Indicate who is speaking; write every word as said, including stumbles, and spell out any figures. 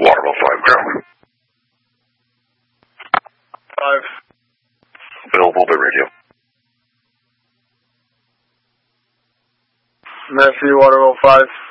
Speaker 1: Waterville five, ground.
Speaker 2: five.
Speaker 1: Available by radio.
Speaker 2: Matthew, Waterville five.